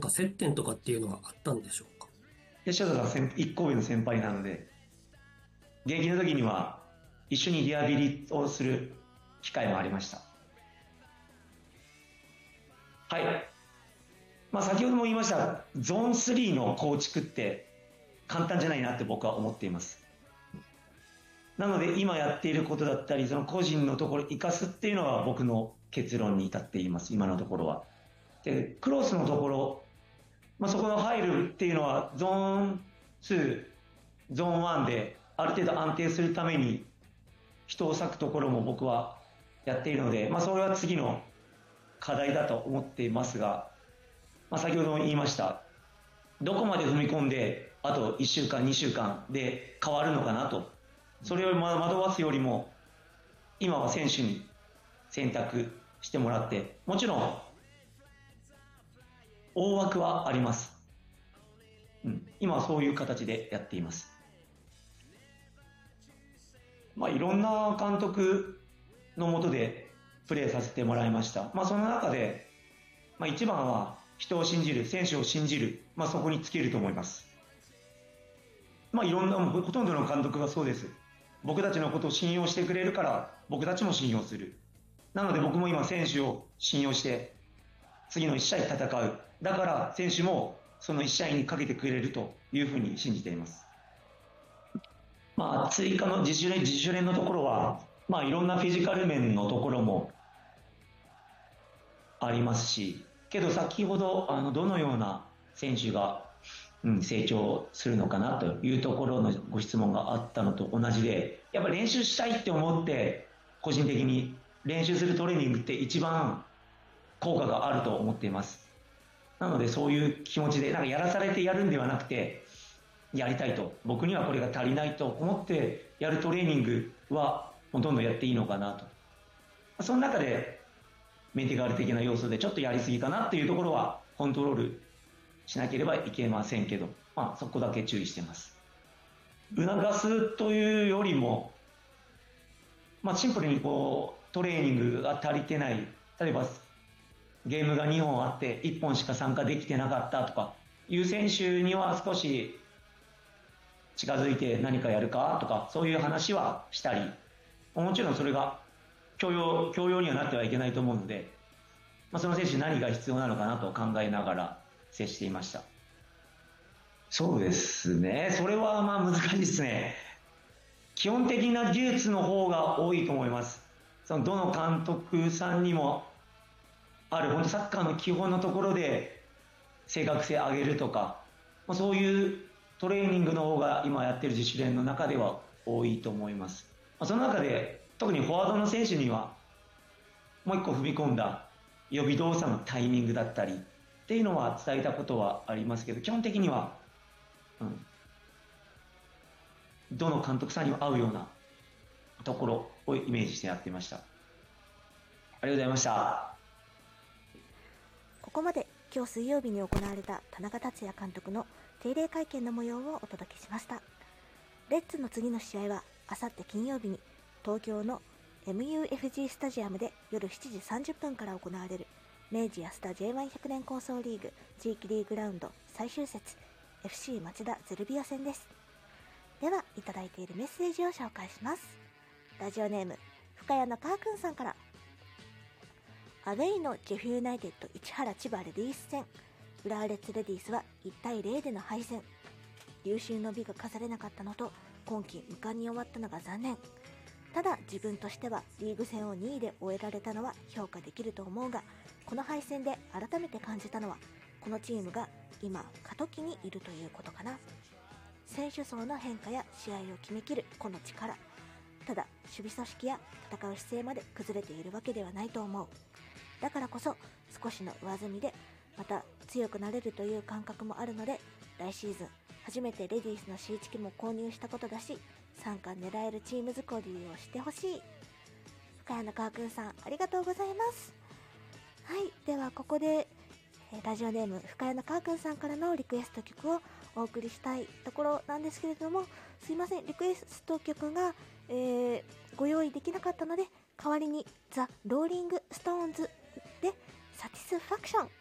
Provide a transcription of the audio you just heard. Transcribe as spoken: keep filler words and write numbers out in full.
か接点とかっていうのはあったんでしょうか？ 吉田さん一個上の先輩なので、現役の時には一緒にリハビリをする機会もありました。はい。まあ先ほども言いました、ゾーンスリーの構築って簡単じゃないなって僕は思っています。なので今やっていることだったり、その個人のところを生かすっていうのは僕の結論に至っています、今のところは。で、クロスのところ、まあ、そこの入るっていうのはゾーンツー、ゾーンワンである程度安定するために人を割くところも僕はやっているので、まあ、それは次の課題だと思っていますが、まあ、先ほども言いました、どこまで踏み込んであといっしゅうかん、にしゅうかんで変わるのかなと、それを惑わすよりも今は選手に選択してもらって、もちろん大枠はあります、うん、今はそういう形でやっています。まあ、いろんな監督の下でプレーさせてもらいました。まあ、その中で、まあ、一番は人を信じる、選手を信じる、まあ、そこに尽きると思います。まあ、いろんな、ほとんどの監督がそうです。僕たちのことを信用してくれるから僕たちも信用する。なので僕も今選手を信用して次のいち試合戦う。だから選手もそのいち試合にかけてくれるというふうに信じています。まあ、追加の自主練、自主練のところは、まあ、いろんなフィジカル面のところもありますし、けど先ほどあのどのような選手が、うん、成長するのかなというところのご質問があったのと同じで、やっぱり練習したいって思って個人的に練習するトレーニングって一番効果があると思っています。なのでそういう気持ちでなんかやらされてやるんではなくて、やりたいと、僕にはこれが足りないと思ってやるトレーニングはもうどんどんやっていいのかなと。その中でメンテガール的な要素でちょっとやりすぎかなっていうところはコントロールしなければいけませんけど、まあ、そこだけ注意しています。促すというよりも、まあ、シンプルにこうトレーニングが足りてない、例えばゲームがにほんあっていっぽんしか参加できてなかったとかいう選手には少し近づいて何かやるかとか、そういう話はしたり、もちろんそれが強要、強要にはなってはいけないと思うので、まあ、その選手に何が必要なのかなと考えながら接していました。そうですね、それはまあ難しいですね。基本的な技術の方が多いと思います。そのどの監督さんにもある本当サッカーの基本のところで正確性上げるとか、まあ、そういうトレーニングの方が今やってる自主練の中では多いと思います。まあ、その中で特にフォワードの選手にはもう一個踏み込んだ予備動作のタイミングだったりっていうのは伝えたことはありますけど、基本的には、うん、どの監督さんにも合うようなところをイメージしてやっていました。ありがとうございました。 ここまで今日水曜日に行われた田中達也監督の定例会見の模様をお届けしました。レッツの次の試合はあさって金曜日に東京の エムユーエフジー スタジアムで夜しちじさんじゅっぷんから行われる明治安田 ジェイワンひゃく 年構想リーグ地域リーグラウンド最終節 エフシー 町田ゼルビア戦です。では、いただいているメッセージを紹介します。ラジオネーム深谷のカーくんさんから、アウェイのジェフユナイテッド市原千葉レディース戦、浦和レッズレディースはいちたいゼロでの敗戦。有終の美が飾れなかったのと今季無冠に終わったのが残念。ただ自分としてはリーグ戦をにいで終えられたのは評価できると思うが、この敗戦で改めて感じたのはこのチームが今過渡期にいるということかな。選手層の変化や試合を決めきるこの力、ただ守備組織や戦う姿勢まで崩れているわけではないと思う。だからこそ少しの上積みでまた強くなれるという感覚もあるので、来シーズン初めてレディースのシーチキも購入したことだし、さん冠狙えるチーム作りをしてほしい。深谷の川くんさん、ありがとうございます。はい、ではここでラジオネーム深谷の川くんさんからのリクエスト曲をお送りしたいところなんですけれども、すいません、リクエスト曲が、えー、ご用意できなかったので、代わりにザ・ローリング・ストーンズでサティスファクション